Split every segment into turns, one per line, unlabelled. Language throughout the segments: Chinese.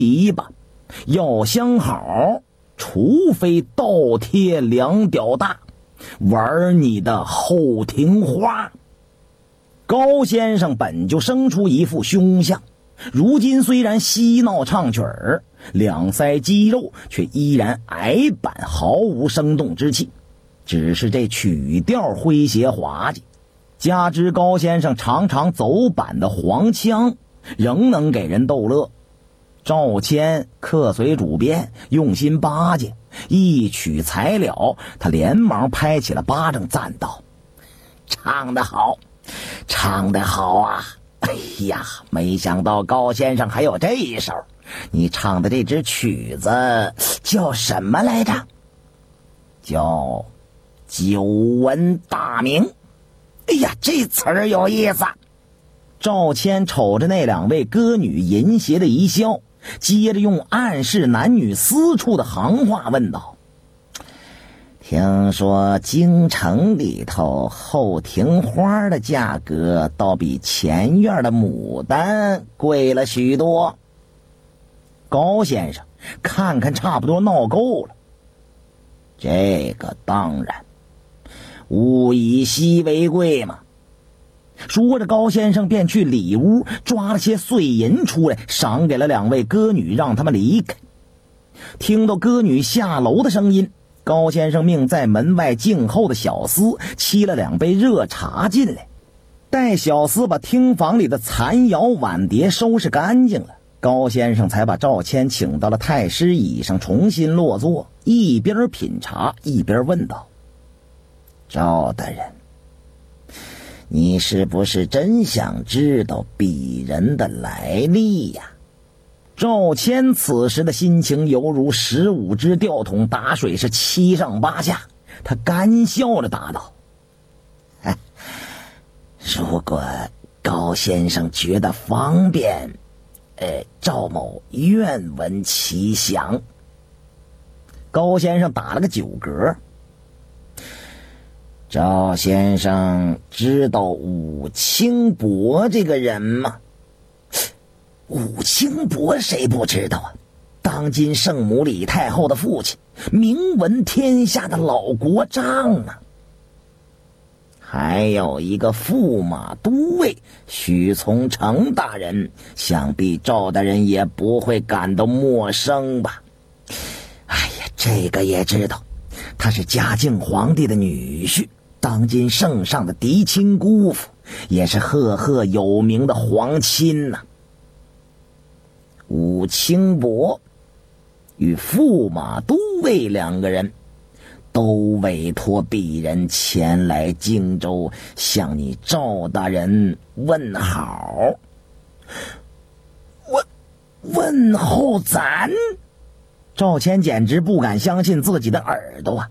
一吧，要想好，除非倒贴两屌大，玩你的后庭花。高先生本就生出一副凶相，如今虽然嬉闹唱曲儿，两腮肌肉却依然矮板，毫无生动之气，只是这曲调诙谐滑稽，加之高先生常常走板的黄腔，仍能给人逗乐。赵谦客随主便，用心巴结，一曲才了，他连忙拍起了巴掌，赞道：唱得好，唱得好啊！哎呀，没想到高先生还有这一手。你唱的这支曲子叫什么来着？叫久闻大名。哎呀，这词儿有意思。赵谦瞅着那两位歌女淫邪的一笑，接着用暗示男女私处的行话问道：听说京城里头后庭花的价格倒比前院的牡丹贵了许多。高先生看看差不多闹够了。这个当然，物以稀为贵嘛。说着，高先生便去里屋抓了些碎银出来，赏给了两位歌女，让他们离开。听到歌女下楼的声音，高先生命在门外静候的小厮沏了2杯热茶进来。待小厮把厅房里的残窑碗碟收拾干净了，高先生才把赵谦请到了太师椅上重新落座，一边品茶一边问道：赵大人，你是不是真想知道鄙人的来历呀？赵谦此时的心情犹如15只吊桶打水，是七上八下。他干笑着答道：如果高先生觉得方便，赵某愿闻其详。高先生打了个酒嗝。赵先生知道武清伯这个人吗？武清伯谁不知道啊？当今圣母李太后的父亲，名闻天下的老国丈啊。还有一个驸马都尉许从成大人，想必赵大人也不会感到陌生吧？哎呀，这个也知道，他是嘉靖皇帝的女婿，当今圣上的嫡亲姑父，也是赫赫有名的皇亲呐。武清伯与驸马都尉2个人都委托鄙人前来荆州，向你赵大人问好。问候咱？赵谦简直不敢相信自己的耳朵啊！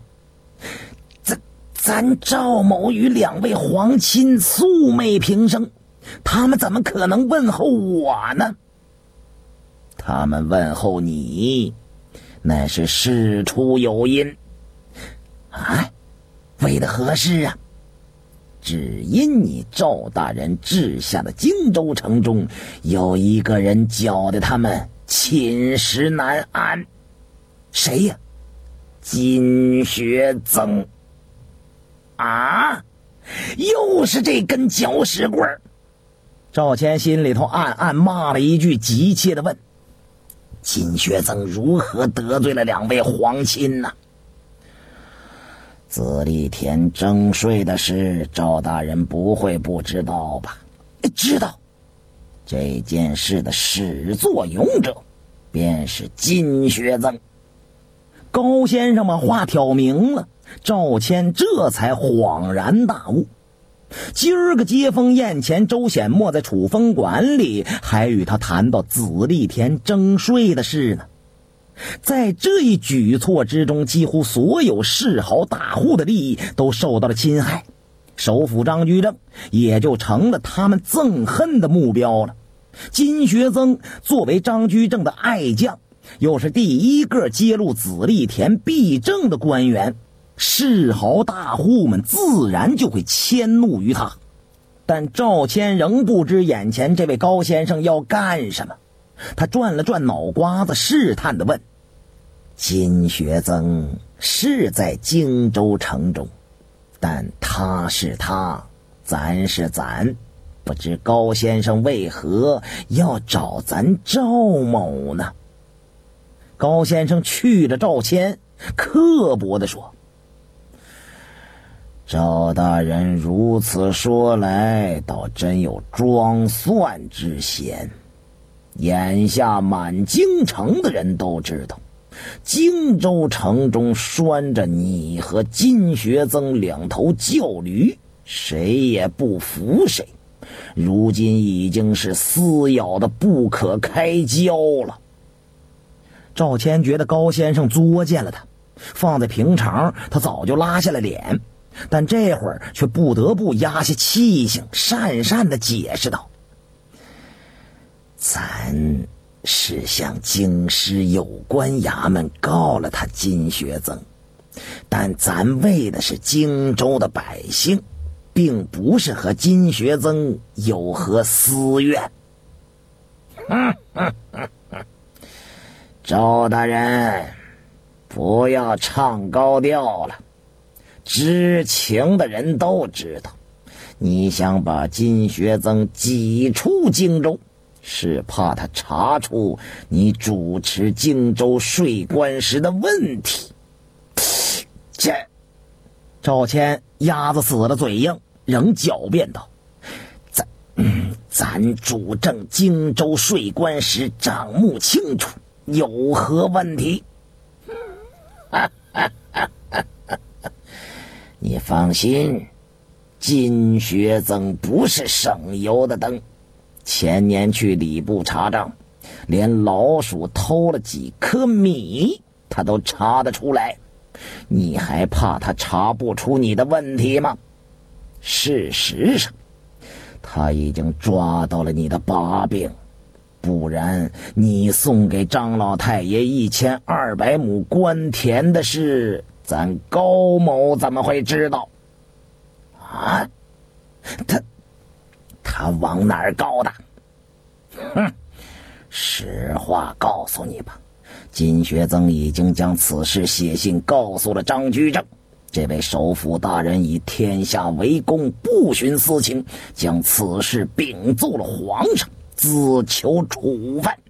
咱赵某与2位皇亲素昧平生，他们怎么可能问候我呢？他们问候你，那是事出有因啊！为的何事啊？只因你赵大人治下的荆州城中有一个人搅得他们寝食难安。谁呀？金学曾。啊，又是这根搅屎棍！赵谦心里头暗暗骂了一句，急切地问：金学曾如何得罪了2位皇亲呢？紫栗田征税的事，赵大人不会不知道吧？知道。这件事的始作俑者便是金学曾。高先生把话挑明了，赵谦这才恍然大悟。今儿个接风宴前，周显墨在储风馆里还与他谈到紫栗田征税的事呢。在这一举措之中，几乎所有世豪大户的利益都受到了侵害，首辅张居正也就成了他们憎恨的目标了。金学曾作为张居正的爱将，又是第一个揭露紫栗田弊政的官员，世豪大户们自然就会迁怒于他。但赵谦仍不知眼前这位高先生要干什么。 他转了转脑瓜子，试探地问：金学曾是在荆州城中，但他是他，咱是咱，不知高先生为何要找咱赵某呢？高先生去了赵谦，刻薄地说：赵大人如此说来，倒真有装蒜之嫌。眼下满京城的人都知道，荆州城中拴着你和金学曾两头轿驴，谁也不服谁，如今已经是撕咬的不可开交了。赵谦觉得高先生作践了他，放在平常他早就拉下了脸，但这会儿却不得不压下气性，讪讪地解释道：咱是向京师有关衙门告了他金学曾，但咱为的是荆州的百姓，并不是和金学曾有何私怨。赵大人，不要唱高调了，知情的人都知道，你想把金学曾挤出荆州，是怕他查出你主持荆州税关时的问题。这赵谦鸭子死了嘴硬，仍狡辩道：咱主政荆州税关时账目清楚，有何问题？你放心，金学曾不是省油的灯，前年去礼部查账，连老鼠偷了几颗米他都查得出来，你还怕他查不出你的问题吗？事实上他已经抓到了你的把柄，不然你送给张老太爷1200亩官田的事，咱高某怎么会知道？啊？他往哪儿告的？实话告诉你吧，金学曾已经将此事写信告诉了张居正，这位首辅大人以天下为公，不徇私情，将此事禀奏了皇上，自求处分。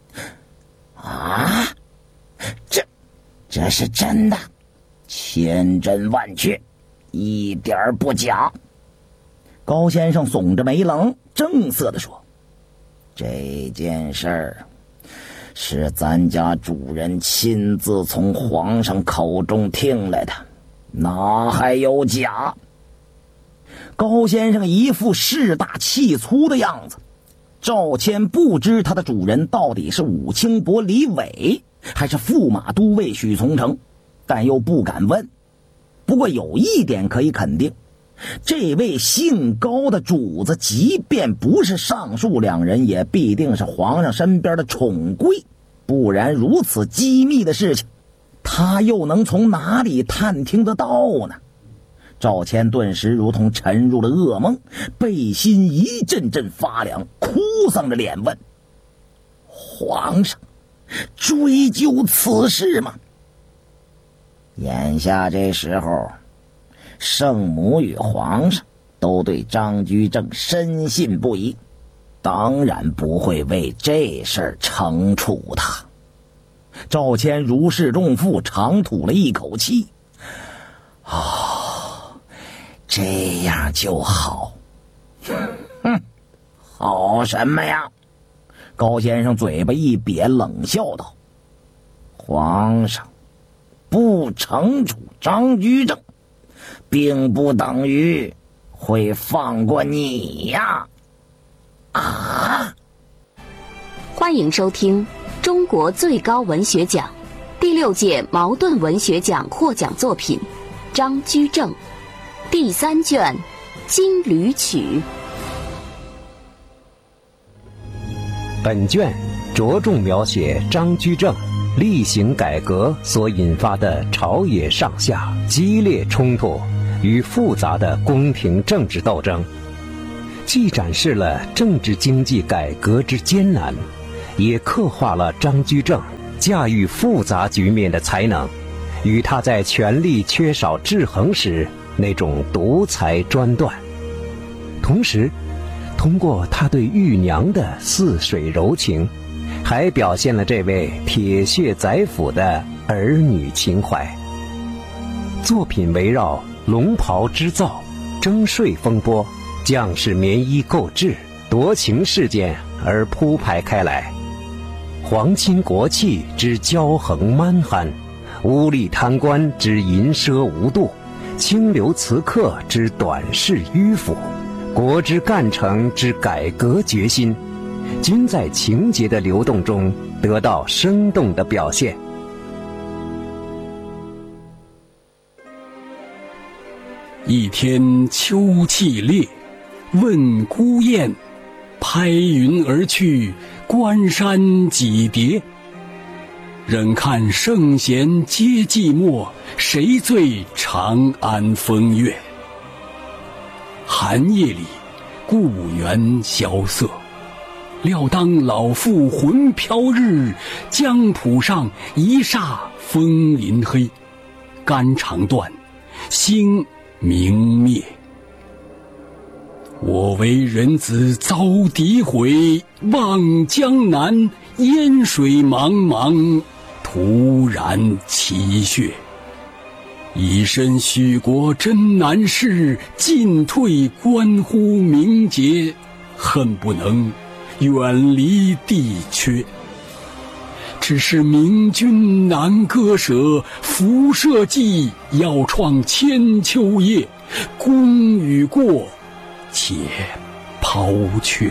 啊？这是真的，千真万确，一点不假。高先生耸着眉棱，正色地说：这件事儿是咱家主人亲自从皇上口中听来的，哪还有假？高先生一副势大气粗的样子。赵谦不知他的主人到底是武清伯李伟，还是驸马都尉许从成，但又不敢问。不过有一点可以肯定，这位姓高的主子，即便不是上述两人，也必定是皇上身边的宠贵，不然如此机密的事情，他又能从哪里探听得到呢？赵谦顿时如同沉入了噩梦，背心一阵阵发凉，哭丧着脸问：皇上追究此事吗？眼下这时候，圣母与皇上都对张居正深信不疑，当然不会为这事儿惩处他。赵谦如释重负，长吐了一口气：这样就好。好什么呀？高先生嘴巴一瘪，冷笑道：皇上不惩处张居正，并不等于会放过你呀！啊！
欢迎收听中国最高文学奖第6届茅盾文学奖获奖作品《张居正》第3卷《金缕曲》。
本卷着重描写张居正厉行改革所引发的朝野上下激烈冲突与复杂的宫廷政治斗争，既展示了政治经济改革之艰难， 也刻画了张居正驾驭复杂局面的才能，与他在权力缺少制衡时那种独裁专断。同时，通过他对玉娘的似水柔情，还表现了这位铁血宰辅的儿女情怀。作品围绕龙袍织造、征税风波、将士棉衣购置、夺情事件而铺排开来，皇亲国戚之骄横蛮憨，污吏贪官之淫奢无度，清流刺客之短视迂腐，国之干成之改革决心，均在情节的流动中得到生动的表现。
一天秋气烈，问孤雁，拍云而去，关山几叠。忍看圣贤皆寂寞，谁醉长安风月？寒夜里，故园萧瑟，料当老妇魂飘日，江浦上一霎风林黑，肝肠断，星明灭。我为人子遭诋毁，望江南烟水茫茫，徒然其血。以身许国真难事，进退关乎名节，恨不能远离地阙。只是明君难割舍，辐射计要创千秋业，功与过且抛却。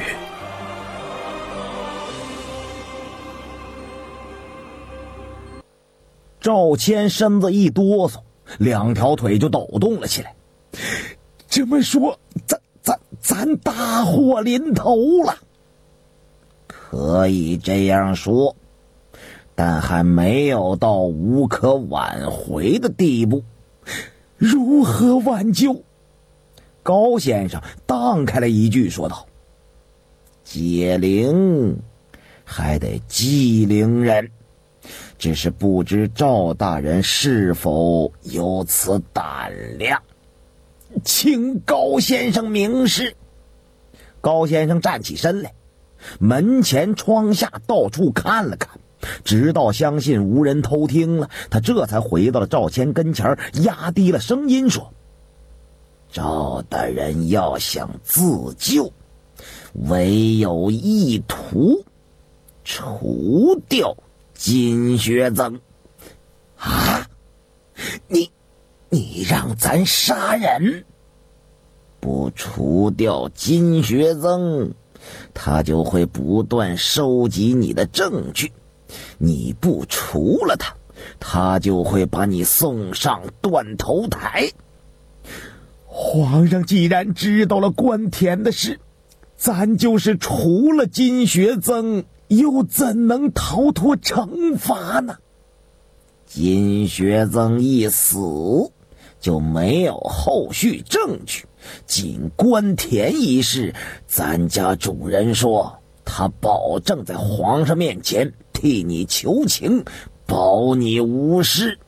赵谦身子一哆嗦，两条腿就抖动了起来。这么说，咱大祸临头了。可以这样说，但还没有到无可挽回的地步。如何挽救？高先生荡开了一句说道：解铃还得系铃人，只是不知赵大人是否有此胆量，请高先生明示。高先生站起身来，门前窗下到处看了看，直到相信无人偷听了，他这才回到了赵谦跟前，压低了声音说：赵大人要想自救，唯有一途，除掉金学曾。啊！你让咱杀人？不除掉金学曾，他就会不断收集你的证据，你不除了他，他就会把你送上断头台。皇上既然知道了关田的事，咱就是除了金学曾，又怎能逃脱惩罚呢？金学曾一死，就没有后续证据。仅关田一事，咱家主人说他保证在皇上面前替你求情，保你无事。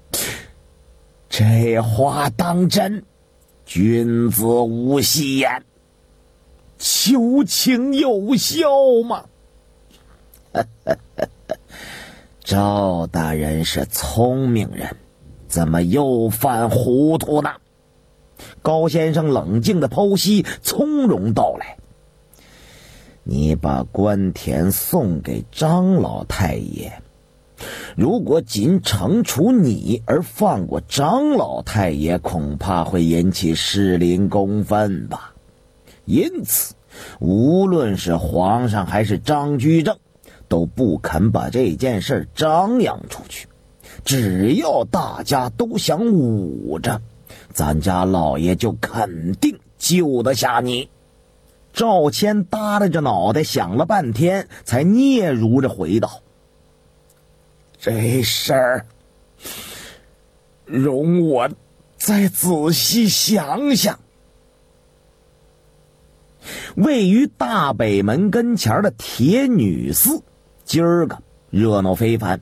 这话当真？君子无戏言，求情有效吗？赵大人是聪明人，怎么又犯糊涂呢？高先生冷静的剖析，从容道来：你把关田送给张老太爷，如果仅惩处你而放过张老太爷，恐怕会引起士林公愤吧。因此无论是皇上还是张居正，都不肯把这件事张扬出去。只要大家都想捂着，咱家老爷就肯定救得下你。赵谦耷拉着脑袋想了半天，才嗫嚅着回道：这事儿容我再仔细想想。位于大北门跟前的铁女寺， 今儿个热闹非凡。